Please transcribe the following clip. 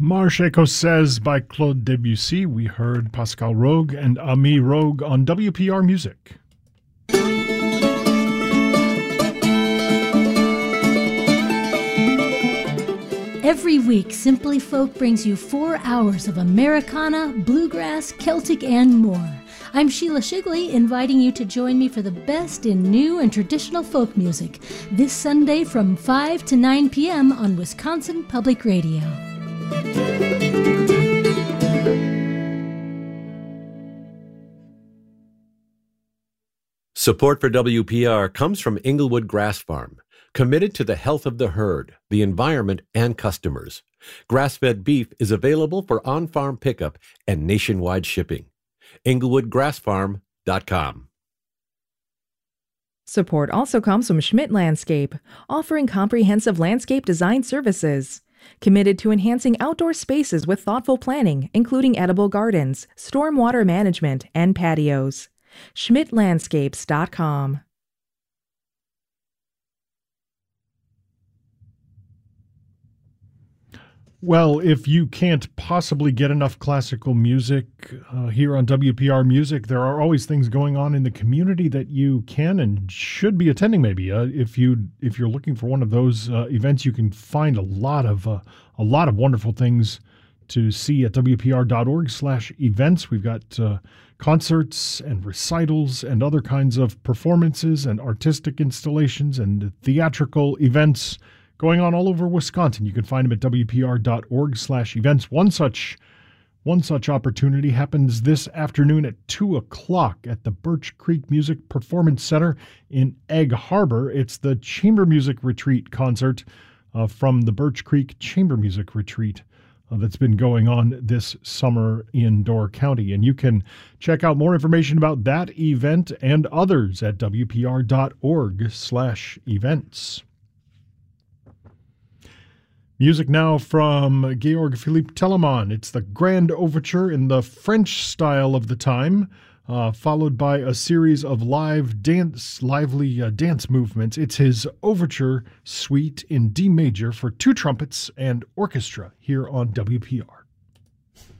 Marche Écossaise by Claude Debussy. We heard Pascal Rogue and Ami Rogue on WPR Music. Every week, Simply Folk brings you 4 hours of Americana, bluegrass, Celtic, and more. I'm Sheila Shigley, inviting you to join me for the best in new and traditional folk music this Sunday from 5 to 9 p.m. on Wisconsin Public Radio. Support for WPR comes from Englewood Grass Farm, committed to the health of the herd, the environment, and customers. Grass-fed beef is available for on-farm pickup and nationwide shipping. EnglewoodGrassFarm.com. Support also comes from Schmidt Landscape, offering comprehensive landscape design services. Committed to enhancing outdoor spaces with thoughtful planning, including edible gardens, stormwater management, and patios. SchmidtLandscapes.com. Well, if you can't possibly get enough classical music here on WPR Music, there are always things going on in the community that you can and should be attending. Maybe if you're looking for one of those events, you can find a lot of wonderful things to see at WPR.org/events. We've got concerts and recitals and other kinds of performances and artistic installations and theatrical events going on all over Wisconsin. You can find them at WPR.org/events. One such opportunity happens this afternoon at 2 o'clock at the Birch Creek Music Performance Center in Egg Harbor. It's the Chamber Music Retreat concert from the Birch Creek Chamber Music Retreat that's been going on this summer in Door County. And you can check out more information about that event and others at WPR.org/events. Music now from Georg Philippe Telemann. It's the Grand Overture in the French style of the time, followed by a series of lively dance movements. It's his Overture Suite in D major for 2 trumpets and orchestra here on WPR.